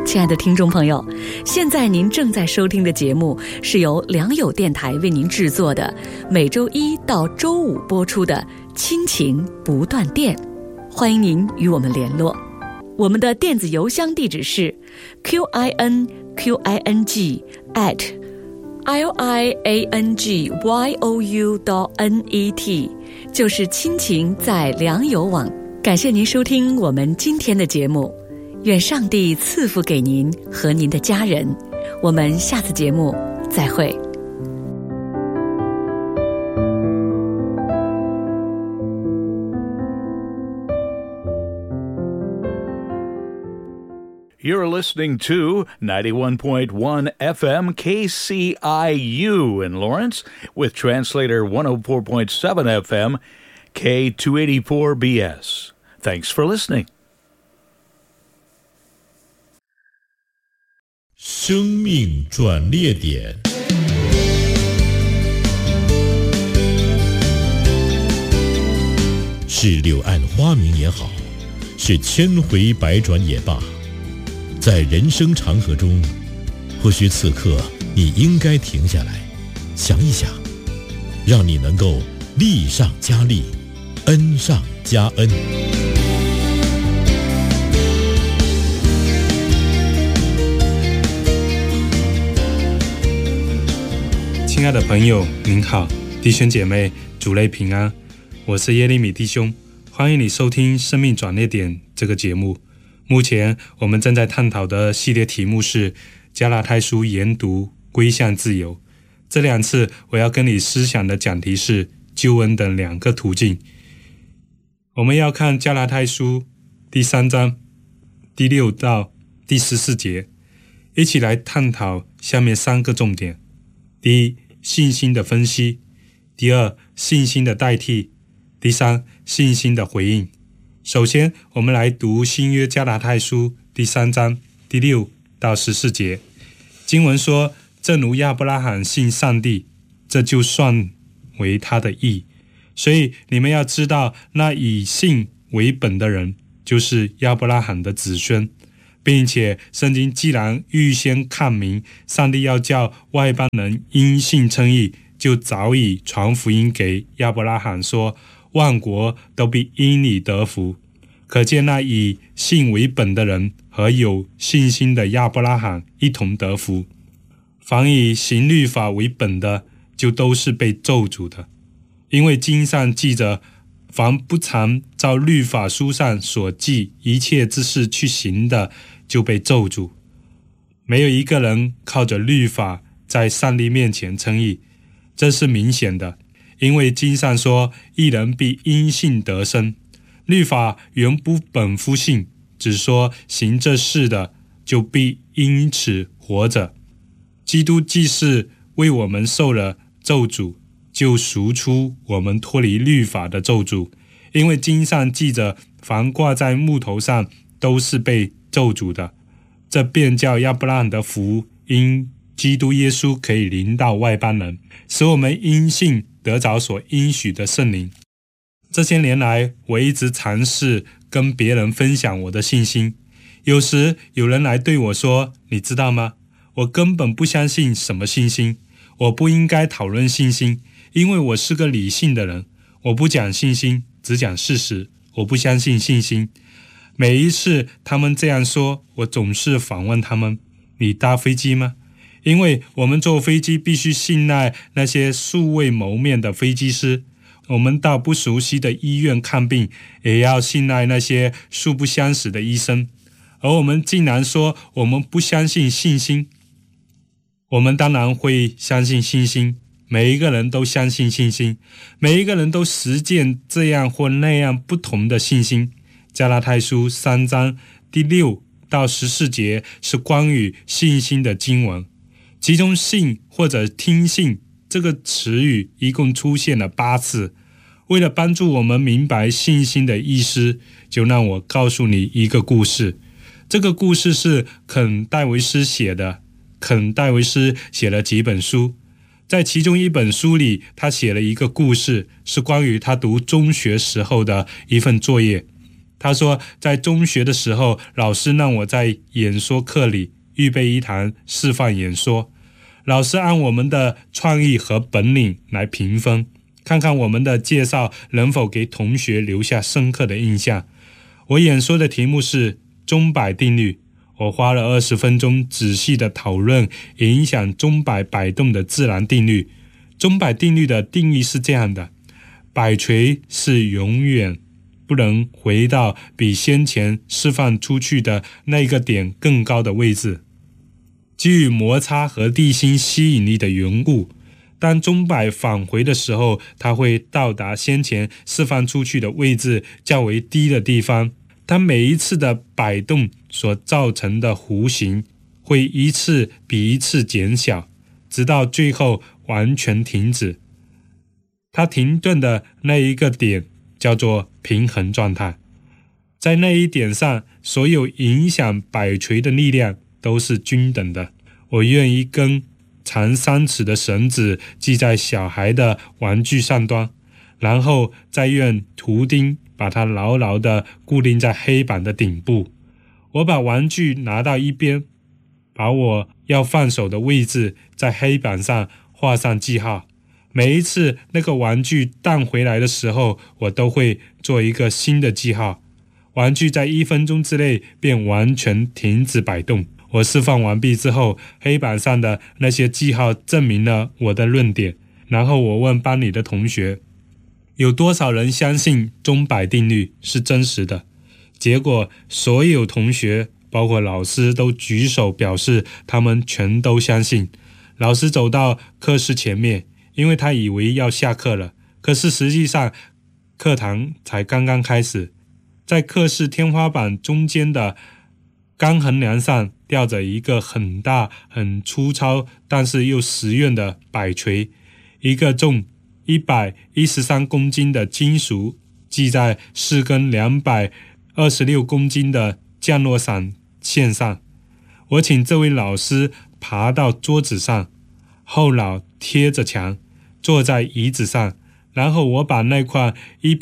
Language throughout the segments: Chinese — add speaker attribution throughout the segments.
Speaker 1: 亲爱的听众朋友，现在您正在收听的节目是由良友电台为您制作的，每周一到周五播出的亲情不断电。欢迎您与我们联络，我们的电子邮箱地址是 QINQING@liangyou.net， 就是亲情在良友网。感谢您收听我们今天的节目，愿上帝赐福给您和您的家人。我们下次节目再会。
Speaker 2: You're listening to 91.1 FM KCIU in Lawrence with translator 104.7 FM K284BS. Thanks for listening.
Speaker 3: 生命转捩点，是柳暗花明也好，是千回百转也罢，在人生长河中，或许此刻你应该停下来想一想，让你能够利上加利，恩上加恩。
Speaker 4: 亲爱的朋友您好，弟兄姐妹主内平安，我是耶利米弟兄，欢迎你收听生命转捩点这个节目。目前我们正在探讨的系列题目是加拉太书研读归向自由。这两次我要跟你思想的讲题是救恩的两个途径。我们要看加拉太书第3章第6到第14节，一起来探讨下面3个重点。第一，信心的分析；第二，信心的代替；第三，信心的回应。首先，我们来读新约加拉太书第3章第6到14节。经文说，正如亚伯拉罕信上帝，这就算为他的义。所以你们要知道，那以信为本的人，就是亚伯拉罕的子孙，并且圣经既然预先看明上帝要叫外邦人因信称义，就早已传福音给亚伯拉罕说，万国都必因你得福。可见那以信为本的人和有信心的亚伯拉罕一同得福。凡以行律法为本的，就都是被咒诅的，因为经上记着，凡不常照律法书上所记一切之事去行的，就被咒诅。没有一个人靠着律法在上帝面前称义，这是明显的，因为经上说，义人必因信得生。律法原不本乎信，只说行这事的就必因此活着。基督既是为我们受了咒诅，就赎出我们脱离律法的咒诅，因为经上记着，凡挂在木头上都是被咒诅的。这便叫亚伯拉罕的福因基督耶稣可以临到外邦人，使我们因信得着所应许的圣灵。这些年来，我一直尝试跟别人分享我的信心。有时有人来对我说，你知道吗？我根本不相信什么信心，我不应该讨论信心，因为我是个理性的人，我不讲信心，只讲事实，我不相信信心。每一次他们这样说，我总是反问他们，你搭飞机吗？因为我们坐飞机必须信赖那些素未谋面的飞机师，我们到不熟悉的医院看病，也要信赖那些素不相识的医生。而我们竟然说我们不相信信心。我们当然会相信信心，每一个人都相信信心，每一个人都实践这样或那样不同的信心。加拉太书3章第6到14节是关于信心的经文，其中信或者听信这个词语一共出现了8次。为了帮助我们明白信心的意思，就让我告诉你一个故事。这个故事是肯戴维斯写的。肯戴维斯写了几本书，在其中一本书里，他写了一个故事，是关于他读中学时候的一份作业。 他说，在中学的时候，老师让我在演说课里预备一堂示范演说，老师按我们的创意和本领来评分，看看我们的介绍能否给同学留下深刻的印象。我演说的题目是钟摆定律，我花了20分钟仔细的讨论影响钟摆摆动的自然定律。钟摆定律的定义是这样的：摆锤是永远不能回到比先前释放出去的那个点更高的位置。基于摩擦和地心吸引力的缘故，当钟摆返回的时候，它会到达先前释放出去的位置较为低的地方。它每一次的摆动所造成的弧形会一次比一次减小，直到最后完全停止。它停顿的那一个点叫做平衡状态，在那一点上，所有影响摆锤的力量都是均等的。我用一根长3尺的绳子系在小孩的玩具上端，然后再用图钉把它牢牢地固定在黑板的顶部。我把玩具拿到一边，把我要放手的位置在黑板上画上记号。每一次那个玩具弹回来的时候，我都会做一个新的记号。玩具在1分钟之内便完全停止摆动。我释放完毕之后，黑板上的那些记号证明了我的论点。然后我问班里的同学，有多少人相信钟摆定律是真实的？结果所有同学包括老师都举手表示他们全都相信。老师走到课室前面，因为他以为要下课了，可是实际上课堂才刚刚开始。在课室天花板中间的钢横梁上吊着一个很大很粗糙但是又实用的摆锤，一个重113公斤的金属系在4根226公斤的降落伞线上。我请这位老师爬到桌子上，后脑贴着墙，坐在椅子上，然后我把那块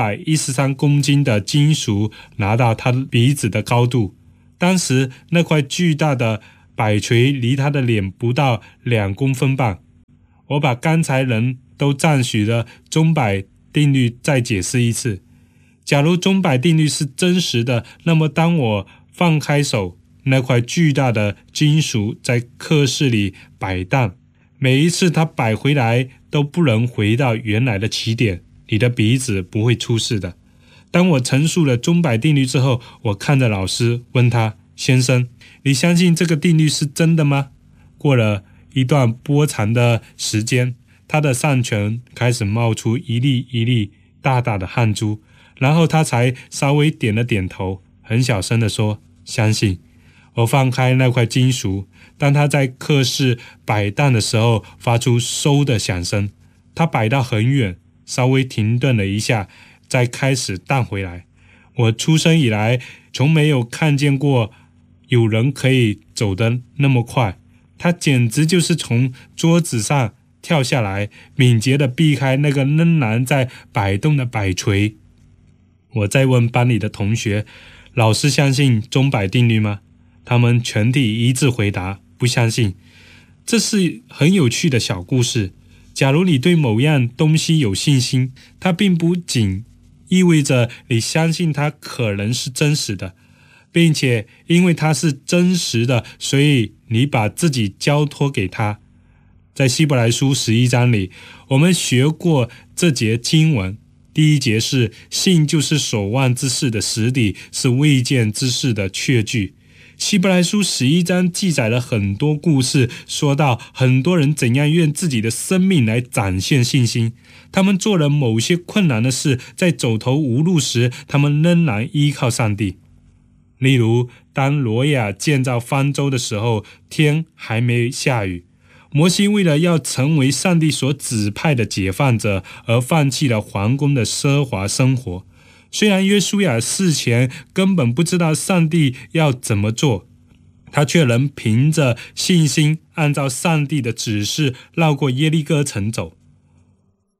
Speaker 4: 113公斤的金属拿到他鼻子的高度。当时那块巨大的摆锤离他的脸不到2公分半。我把刚才人都赞许的钟摆定律再解释一次。假如钟摆定律是真实的，那么当我放开手，那块巨大的金属在课室里摆荡，每一次它摆回来都不能回到原来的起点，你的鼻子不会出事的。当我陈述了钟摆定律之后，我看着老师问他，先生，你相信这个定律是真的吗？过了一段波长的时间，他的上唇开始冒出一粒一粒大大的汗珠，然后他才稍微点了点头，很小声地说，相信。我放开那块金属，当他在课室摆荡的时候发出嗖的响声，他摆到很远，稍微停顿了一下，再开始荡回来。我出生以来从没有看见过有人可以走得那么快，他简直就是从桌子上跳下来，敏捷地避开那个仍然在摆动的摆锤。我再问班里的同学，老师相信钟摆定律吗？他们全体一致回答，不相信。这是很有趣的小故事。假如你对某样东西有信心，它并不仅意味着你相信它可能是真实的，并且因为它是真实的，所以你把自己交托给它。在希伯来书11章里，我们学过这节经文。第一节是信就是所望之事的实底，是未见之事的确据。希伯来书11章记载了很多故事，说到很多人怎样用自己的生命来展现信心。他们做了某些困难的事，在走投无路时，他们仍然依靠上帝。例如，当挪亚建造方舟的时候，天还没下雨。摩西为了要成为上帝所指派的解放者，而放弃了皇宫的奢华生活。虽然约书亚事前根本不知道上帝要怎么做，他却能凭着信心按照上帝的指示绕过耶利哥城走。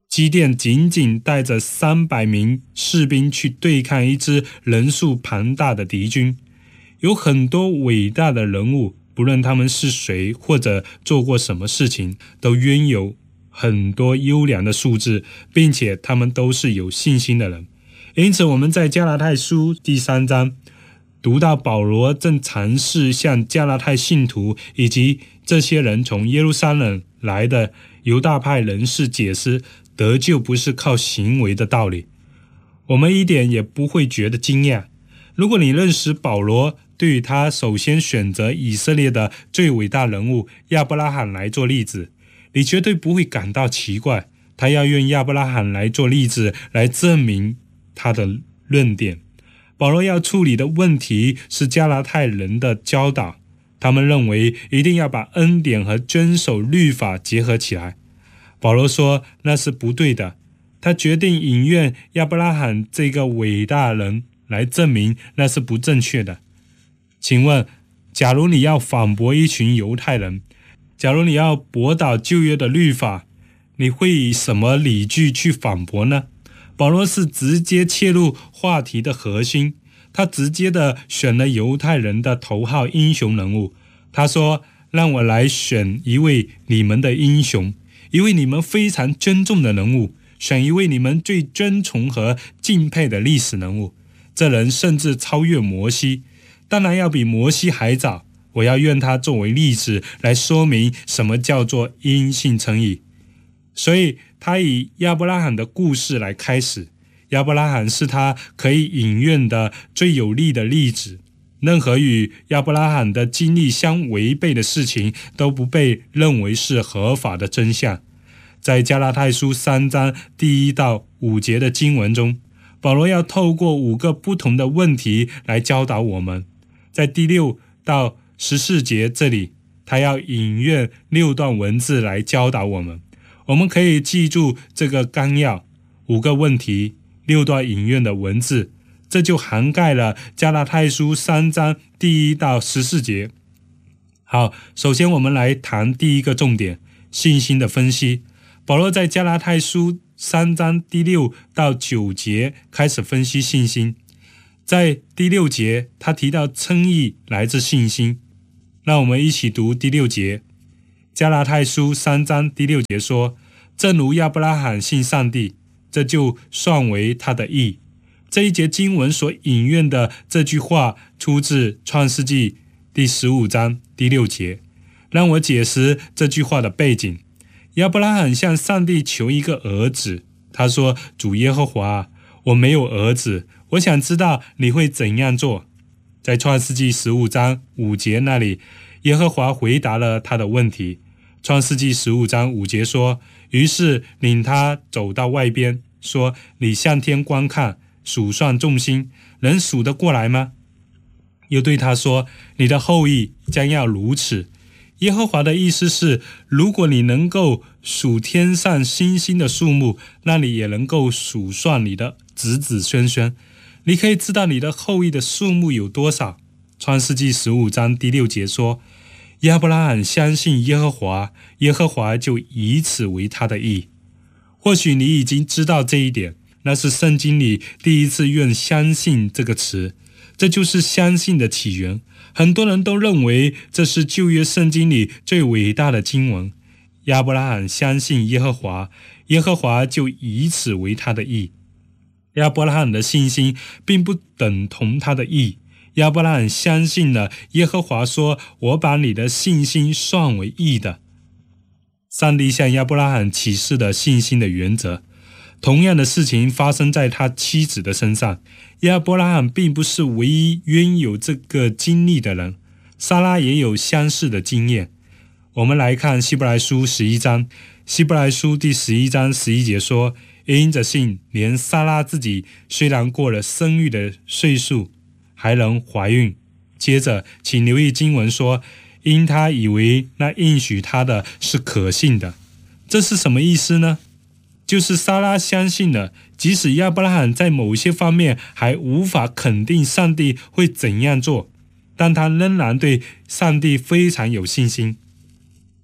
Speaker 4: 基甸仅仅带着300名士兵去对抗一支人数庞大的敌军。有很多伟大的人物，不论他们是谁或者做过什么事情，都拥有很多优良的素质，并且他们都是有信心的人。因此我们在加拉太书第3章读到保罗正尝试向加拉太信徒以及这些人从耶路撒冷来的犹大派人士解释得救不是靠行为的道理，我们一点也不会觉得惊讶。如果你认识保罗，对于他首先选择以色列的最伟大人物亚伯拉罕来做例子，你绝对不会感到奇怪，他要用亚伯拉罕来做例子来证明他的论点。保罗要处理的问题是加拉太人的教导，他们认为一定要把恩典和遵守律法结合起来。保罗说那是不对的，他决定引用亚伯拉罕这个伟大人来证明那是不正确的。请问，假如你要反驳一群犹太人，假如你要驳倒旧约的律法，你会以什么理据去反驳呢？保罗是直接切入话题的核心，他直接的选了犹太人的头号英雄人物。他说，让我来选一位你们的英雄，一位你们非常尊重的人物，选一位你们最尊崇和敬佩的历史人物。这人甚至超越摩西，当然要比摩西还早。我要用他作为例子来说明什么叫做因信称义。所以他以亚伯拉罕的故事来开始，亚伯拉罕是他可以引用的最有力的例子。任何与亚伯拉罕的经历相违背的事情都不被认为是合法的真相。在加拉太书3章第1到5节的经文中，保罗要透过5个不同的问题来教导我们。在第6到14节这里，他要引用6段文字来教导我们。我们可以记住这个纲要：5个问题，6段引用的文字，这就涵盖了加拉太书3章第1到14节。好，首先我们来谈第一个重点，信心的分析。保罗在加拉太书3章第6到9节开始分析信心。在第6节，他提到称义来自信心。让我们一起读第6节。加拉太书3章第6节说，正如亚伯拉罕信上帝，这就算为他的义。这一节经文所引用的这句话出自创世纪第15章第6节。让我解释这句话的背景。亚伯拉罕向上帝求一个儿子，他说，主耶和华，我没有儿子，我想知道你会怎样做。在创世纪15章5节那里，耶和华回答了他的问题。创世纪15章5节说，于是领他走到外边，说，你向天观看，数算众星，能数得过来吗？又对他说，你的后裔将要如此。耶和华的意思是，如果你能够数天上星星的数目，那你也能够数算你的子子孙孙，你可以知道你的后裔的数目有多少。创世纪15章第6节说，亚伯拉罕相信耶和华，耶和华就以此为他的义。或许你已经知道这一点，那是圣经里第一次用相信这个词，这就是相信的起源。很多人都认为这是旧约圣经里最伟大的经文。亚伯拉罕相信耶和华，耶和华就以此为他的义。亚伯拉罕的信心并不等同他的义。亚伯拉罕相信了耶和华说，我把你的信心算为义的。上帝向亚伯拉罕启示了信心的原则。同样的事情发生在他妻子的身上。亚伯拉罕并不是唯一拥有这个经历的人，撒拉也有相似的经验。我们来看希伯来书11章。希伯来书第11章11节说，因着信，连撒拉自己虽然过了生育的岁数，还能怀孕。接着请留意经文说，因他以为那应许他的是可信的。这是什么意思呢？就是撒拉相信了，即使亚伯拉罕在某些方面还无法肯定上帝会怎样做，但他仍然对上帝非常有信心。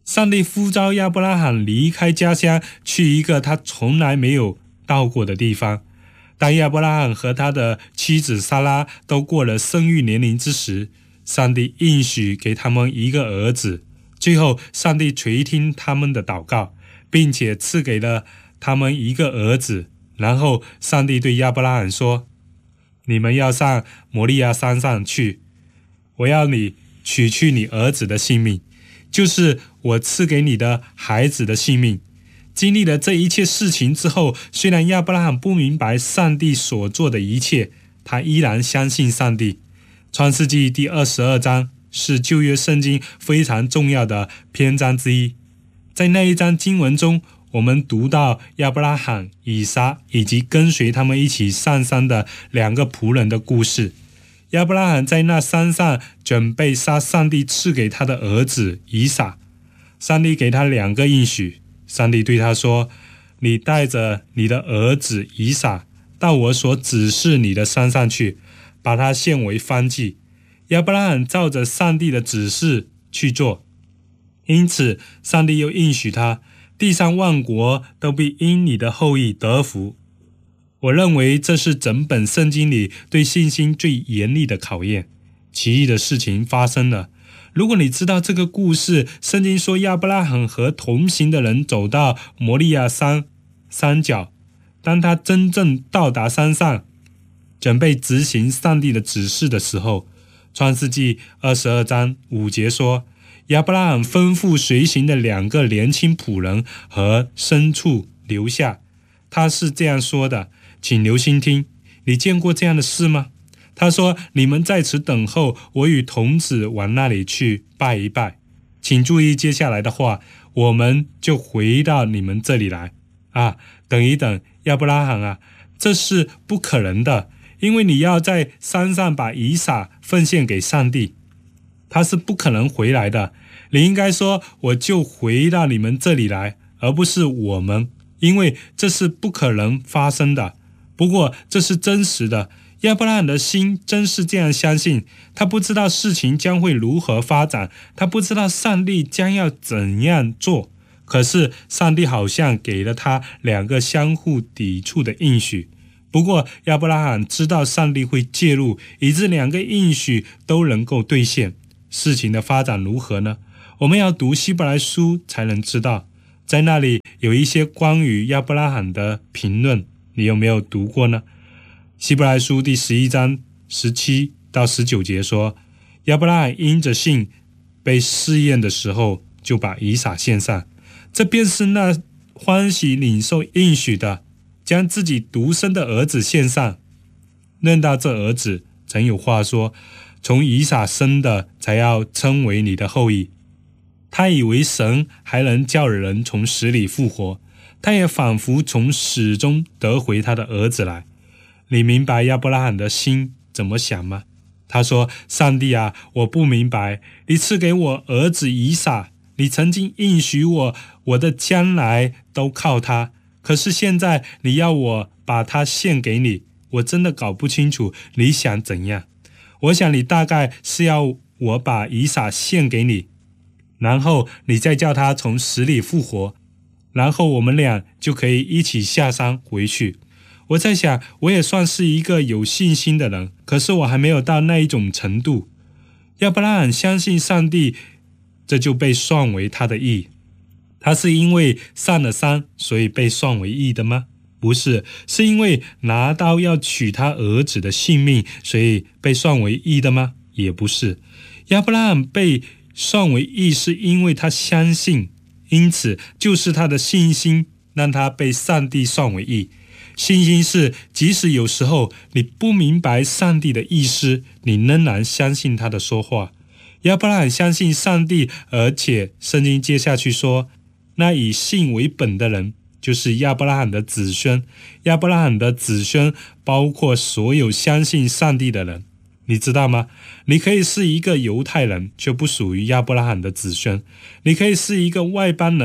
Speaker 4: 上帝呼召亚伯拉罕离开家乡，去一个他从来没有到过的地方。当亚伯拉罕和他的妻子撒拉都过了生育年龄之时，上帝应许给他们一个儿子。最后上帝垂听他们的祷告，并且赐给了他们一个儿子。然后上帝对亚伯拉罕说，你们要上摩利亚山上去，我要你取去你儿子的性命，就是我赐给你的孩子的性命。经历了这一切事情之后，虽然亚伯拉罕不明白上帝所做的一切，他依然相信上帝。创世纪第22章是旧约圣经非常重要的篇章之一。在那一章经文中，我们读到亚伯拉罕、以撒以及跟随他们一起上山的2个仆人的故事。亚伯拉罕在那山上准备杀上帝赐给他的儿子以撒。上帝给他2个应许。上帝对他说，你带着你的儿子以撒到我所指示你的山上去，把他献为燔祭。亚伯拉罕照着上帝的指示去做，因此上帝又应许他，地上万国都必因你的后裔得福。我认为这是整本圣经里对信心最严厉的考验。奇异的事情发生了。如果你知道这个故事，圣经说亚伯拉罕和同行的人走到摩利亚山脚，当他真正到达山上，准备执行上帝的指示的时候，创世纪22章5节说，亚伯拉罕吩咐随行的2个年轻仆人和牲畜留下。他是这样说的，请留心听，你见过这样的事吗？他说，你们在此等候，我与童子往那里去拜一拜。请注意接下来的话，我们就回到你们这里来。等一等，亚伯拉罕啊，这是不可能的，因为你要在山上把以撒奉献给上帝，他是不可能回来的。你应该说，我就回到你们这里来，而不是我们，因为这是不可能发生的。不过这是真实的。亚伯拉罕的心真是这样相信，他不知道事情将会如何发展，他不知道上帝将要怎样做，可是上帝好像给了他2个相互抵触的应许。不过亚伯拉罕知道上帝会介入，以致2个应许都能够兑现。事情的发展如何呢？我们要读希伯来书才能知道，在那里有一些关于亚伯拉罕的评论，你有没有读过呢？希伯来书第11章17到19节说，亚伯拉罕因着信被试验的时候，就把以撒献上，这便是那欢喜领受应许的，将自己独生的儿子献上。论到这儿子，曾有话说，从以撒生的才要称为你的后裔。他以为神还能叫人从死里复活，他也仿佛从死中得回他的儿子来。你明白亚伯拉罕的心怎么想吗？他说，上帝啊，我不明白，你赐给我儿子以撒，你曾经应许我，我的将来都靠他，可是现在你要我把他献给你，我真的搞不清楚你想怎样。我想你大概是要我把以撒献给你，然后你再叫他从死里复活，然后我们俩就可以一起下山回去。我在想，我也算是一个有信心的人，可是我还没有到那一种程度。亚伯拉罕相信上帝，这就被算为他的义。他是因为上了山，所以被算为义的吗？不是，是因为拿刀要取他儿子的性命，所以被算为义的吗？也不是。亚伯拉罕被算为义，是因为他相信，因此就是他的信心让他被上帝算为义。信心是即使有时候你不明白上帝的意思，你仍然相信他的说话。亚伯拉罕相信上帝，而且圣经接下去说，那以信为本的人就是亚伯拉罕的子孙。亚伯拉罕的子孙包括所有相信上帝的人。你知道吗？你可以是一个犹太人，却不属于亚伯拉罕的子孙；你可以是一个外邦人，